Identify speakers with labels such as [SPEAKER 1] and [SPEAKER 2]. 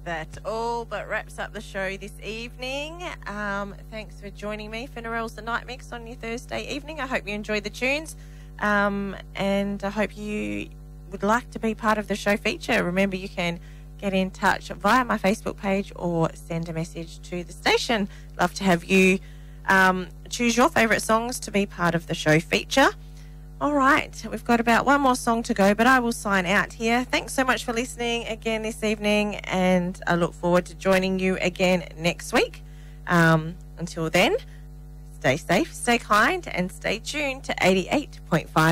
[SPEAKER 1] That all but wraps up the show this evening. Thanks for joining me for Narelle's The Night Mix on your Thursday evening. I hope you enjoyed the tunes, and I hope you would like to be part of the show feature. Remember, you can get in touch via my Facebook page or send a message to the station. Love to have you choose your favourite songs to be part of the show feature. All right, we've got about one more song to go, but I will sign out here. Thanks so much for listening again this evening, and I look forward to joining you again next week. Until then, stay safe, stay kind, and stay tuned to 88.5